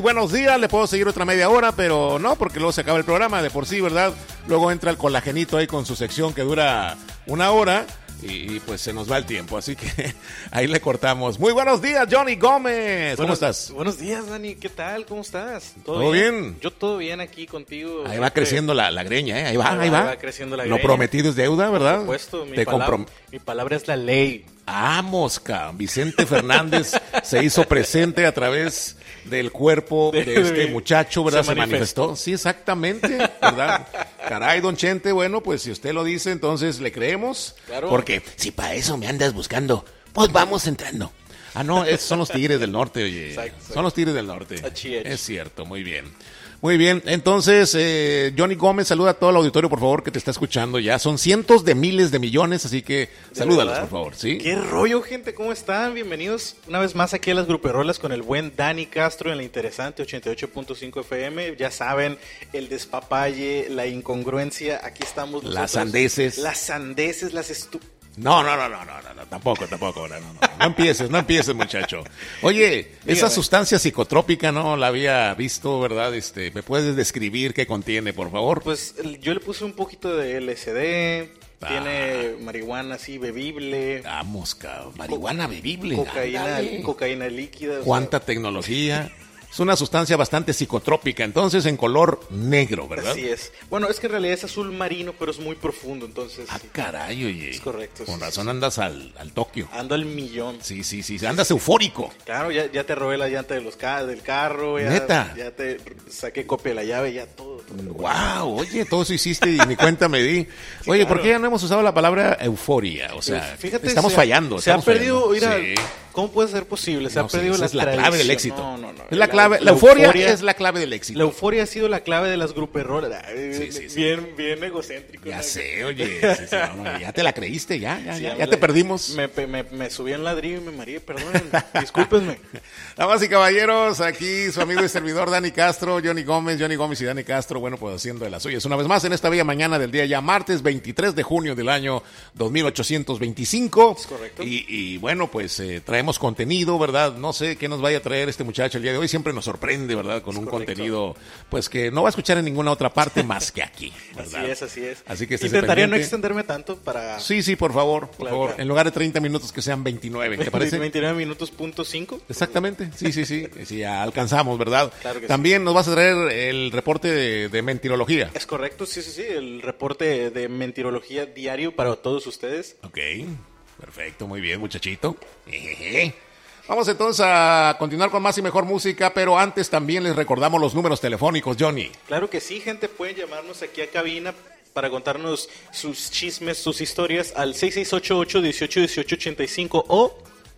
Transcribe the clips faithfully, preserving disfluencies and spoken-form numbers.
buenos días. Le puedo seguir otra media hora, pero no, porque luego se acaba el programa de por sí, ¿verdad? Luego entra el colagenito ahí con su sección que dura una hora. Y, y pues se nos va el tiempo, así que ahí le cortamos. Muy buenos días, Johnny Gómez. ¿Cómo buenos, estás? Buenos días, Dani. ¿Qué tal? ¿Cómo estás? ¿Todo, ¿Todo bien? bien? Yo todo bien aquí contigo. Ahí siempre. Va creciendo la, la greña, ¿eh? Ahí va, ahí va. Ahí va creciendo la greña. Lo prometido es deuda, ¿verdad? Por supuesto. Mi, Te palabra, comprom- mi palabra es la ley. Vamos, cabrón. Vicente Fernández se hizo presente a través del cuerpo de, de este muchacho, ¿verdad? Se, se manifestó. manifestó. Sí, exactamente, ¿verdad? Caray, don Chente, bueno, pues si usted lo dice, entonces le creemos. Claro. Porque si para eso me andas buscando, pues vamos entrando. Ah, no, esos son los Tigres del Norte, oye. Exacto, exacto. Son los Tigres del Norte. Achí, achí. Es cierto, muy bien. Muy bien, entonces, eh, Johnny Gómez, saluda a todo el auditorio, por favor, que te está escuchando ya. Son cientos de miles de millones, así que salúdalos, por favor, ¿sí? ¿Qué rollo, gente? ¿Cómo están? Bienvenidos una vez más aquí a las Gruperolas con el buen Dani Castro en la interesante ochenta y ocho punto cinco F M. Ya saben, el despapalle, la incongruencia, aquí estamos nosotros. Las sandeces. Las sandeces, las estúpidas. No, no, no, no, no, no, no, tampoco, tampoco, no, no, no, no empieces, no empieces, muchacho. Oye, Dígame. Esa sustancia psicotrópica no la había visto, ¿verdad? Este, ¿me puedes describir qué contiene, por favor? Pues yo le puse un poquito de L S D, ah. tiene marihuana así bebible. Vamos, cabrón, marihuana bebible. Cocaína, cocaína líquida. ¿Cuánta sea... tecnología? Es una sustancia bastante psicotrópica, entonces en color negro, ¿verdad? Así es. Bueno, es que en realidad es azul marino, pero es muy profundo, entonces... Ah, caray, oye. Es correcto. Con sí, razón sí. andas al, al Tokio. Ando al millón. Sí, sí, sí, andas eufórico. Claro, ya, ya te robé la llanta de los ca- del carro. Ya, ¿Neta? Ya te saqué copia de la llave, ya todo. todo wow, oye, todo eso hiciste y ni cuenta me di. Sí, oye, claro. ¿Por qué ya no hemos usado la palabra euforia? O sea, fíjate, estamos se, fallando. Se estamos ha perdido, fallando. mira, sí. ¿Cómo puede ser posible? Se no, ha perdido sí, la es la clave del éxito. No, no, no. Es la, la clave, la, la euforia, euforia es la clave del éxito. La euforia ha sido la clave de las gruperrolas. Sí, sí, sí. Bien, bien egocéntrico. Ya ¿no? sé, oye, sí, sí, no, ya te la creíste, ya, ya, sí, ya, ya te perdimos. Me, me, me subí en ladrillo y me mareé, perdón, discúlpenme. Damas y caballeros, aquí su amigo y servidor Dani Castro, Johnny Gómez, Johnny Gómez y Dani Castro, bueno, pues haciendo de las suyas una vez más en esta bella mañana del día ya martes veintitrés de junio del año dos mil ochocientos veinticinco. Es correcto. Y, y bueno, pues eh, traemos contenido, ¿verdad? No sé qué nos vaya a traer este muchacho el día de hoy, siempre nos sorprende, ¿verdad? Con es un correcto. Contenido, pues que no va a escuchar en ninguna otra parte más que aquí, ¿verdad? Así es, así es. Así que intentaría no extenderme tanto para... Sí, sí, por favor, por claro, favor. Claro. En lugar de treinta minutos que sean veintinueve, ¿te parece? veintinueve minutos punto cinco. Exactamente, sí, sí, sí, sí, ya alcanzamos, ¿verdad? Claro que También sí. nos vas a traer el reporte de, de mentirología. Es correcto, sí, sí, sí, el reporte de mentirología diario para todos ustedes. Ok, perfecto, muy bien, muchachito. Jejeje. Vamos entonces a continuar con más y mejor música, pero antes también les recordamos los números telefónicos, Johnny. Claro que sí, gente, pueden llamarnos aquí a cabina para contarnos sus chismes, sus historias al seis seis ocho ocho, uno ocho uno ocho, ocho cinco o...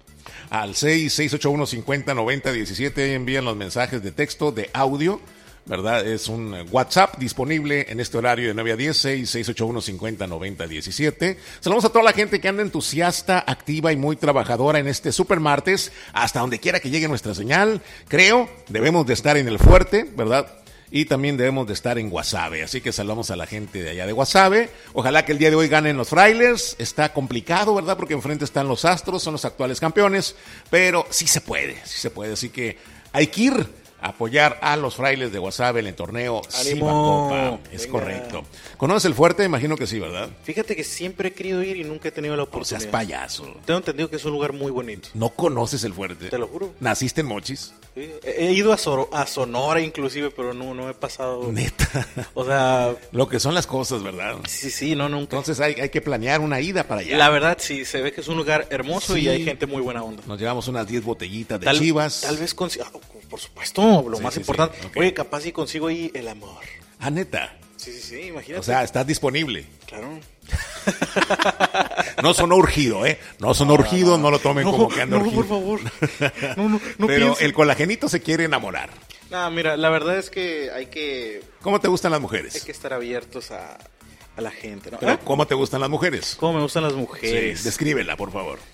al seis seis ocho uno, cinco cero nueve cero uno siete, envían los mensajes de texto, de audio, ¿verdad? Es un WhatsApp disponible en este horario de nueve a diez, seis seis ocho uno, cinco cero nueve cero uno siete. Saludamos a toda la gente que anda entusiasta, activa y muy trabajadora en este super martes, hasta donde quiera que llegue nuestra señal. Creo, debemos de estar en el fuerte, ¿verdad? Y también debemos de estar en Guasave, así que saludamos a la gente de allá de Guasave. Ojalá que el día de hoy ganen los Frailers. Está complicado, ¿verdad? Porque enfrente están los Astros, son los actuales campeones, pero sí se puede, sí se puede, así que hay que ir apoyar a los Frailes de Guasave en el torneo Cibacopa. Es venga. Correcto. ¿Conoces el fuerte? Imagino que sí, ¿verdad? Fíjate que siempre he querido ir y nunca he tenido la oportunidad. O seas payaso. Tengo entendido que es un lugar muy bonito. ¿No conoces el fuerte? Te lo juro. ¿Naciste en Mochis? Sí. He ido a, Sor- a Sonora inclusive, pero no, no he pasado. Neta. O sea... Lo que son las cosas, ¿verdad? Sí, sí, no, nunca. Entonces hay, hay que planear una ida para allá. La verdad, sí, se ve que es un lugar hermoso, sí. Y hay gente muy buena onda. Nos llevamos unas diez botellitas de tal, chivas. Tal vez consigo... Oh, por supuesto, lo sí, más sí, importante. sí. Okay. Oye, capaz si consigo ahí el amor. Ah, neta. Sí, sí, sí, imagínate. O sea, estás disponible. Claro. No sonó urgido, ¿eh? No sonó no, urgido, no, no. no lo tomen no, como que anda no, urgido. No, por favor. No, no, no Pero pienso. el colagenito se quiere enamorar. No, mira, la verdad es que hay que... ¿Cómo te gustan las mujeres? Hay que estar abiertos a, a la gente, ¿no? Pero, ¿Eh? ¿cómo te gustan las mujeres? ¿Cómo me gustan las mujeres? Sí, descríbela, por favor.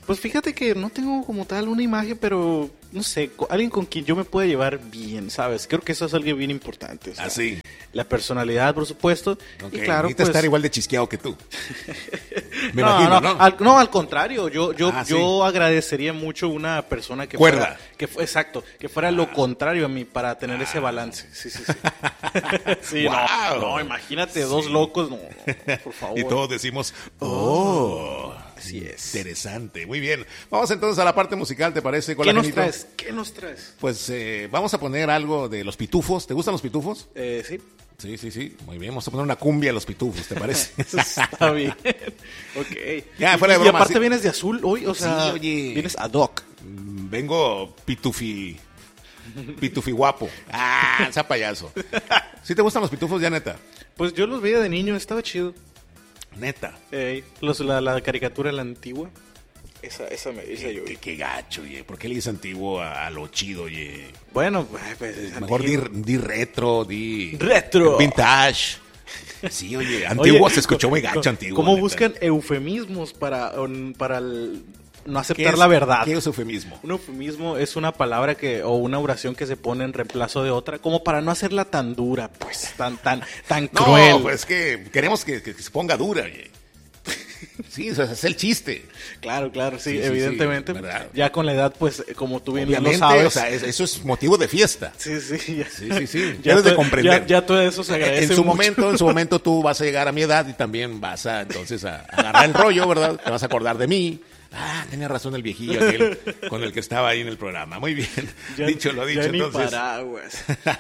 Pues fíjate que no tengo como tal una imagen, pero no sé, co- alguien con quien yo me pueda llevar bien, ¿sabes? Creo que eso es algo bien importante. O sea, Ah, sí. La personalidad, por supuesto. Ok, Y claro, necesita pues, estar igual de chisqueado que tú. Me no, imagino, no, ¿no? Al, no, al contrario, yo, yo, Ah, yo agradecería mucho una persona que Cuerda. fuera, que fu- exacto, que fuera lo contrario a mí para tener ese balance. Sí, sí, sí. Sí, no, Guau. no, imagínate, dos locos, no, no, por favor. Y todos decimos, oh, Así es. interesante. Muy bien. Vamos entonces a la parte musical, ¿te parece? ¿Qué nos Genito? traes? ¿Qué nos traes? Pues eh, vamos a poner algo de los pitufos. ¿Te gustan los pitufos? Eh, sí. Sí, sí, sí. Muy bien. Vamos a poner una cumbia a los pitufos, ¿te parece? Está bien. Ok. Ya, fuera de y, broma, y aparte sí. vienes de azul hoy, o sea, Sí, oye. vienes ad hoc. Mm, Vengo pitufi. Pitufi guapo. Ah, esa payaso. ¿Sí te gustan los pitufos ya, neta? Pues yo los veía de niño, estaba chido. Neta. Ey, los, la, la caricatura, la antigua. Esa, esa me dice yo. Qué, qué gacho, oye. ¿Por qué le dices antiguo a, a lo chido, oye? Bueno, pues es Mejor di, antiguo. di retro, di... Retro. Vintage. Sí, oye, antiguo Oye, se escuchó muy co- gacho, co- antiguo. ¿Cómo neta. buscan eufemismos para, um, para el- no ¿Qué aceptar es- la verdad? ¿Qué es eufemismo? Un eufemismo es una palabra que o una oración que se pone en reemplazo de otra, como para no hacerla tan dura, pues, tan tan tan No, cruel. pues es que queremos que, que se ponga dura, oye. Sí, o sea, es el chiste. Claro, claro, sí, Sí, sí, evidentemente. sí, ¿verdad? Ya con la edad, pues, como tú bien lo Obviamente, sabes. o sea, es- eso es motivo de fiesta. sí, sí, ya. Sí, sí, sí. Ya Debes de to- comprender. Ya, ya todo eso se agradece En su mucho. momento, en su momento tú vas a llegar a mi edad y también vas a entonces a, a agarrar el rollo, ¿verdad? Te vas a acordar de mí. Ah, tenía razón el viejillo aquel con el que estaba ahí en el programa. Muy bien. Ya- dicho lo dicho, ya ni entonces. paraguas.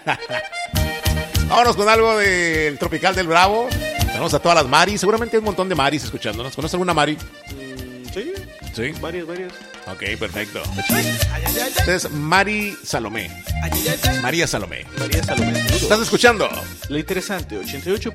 Vámonos con algo del Tropical del Bravo. Tenemos a todas las Maris. Seguramente hay un montón de Maris escuchándonos. ¿Conoces alguna Mari? Mm, sí, Sí. varios, varios. Ok, perfecto. Entonces, Mari Salomé. María Salomé. María Salomé, saludos. ¿Estás escuchando? La interesante, ochenta y ocho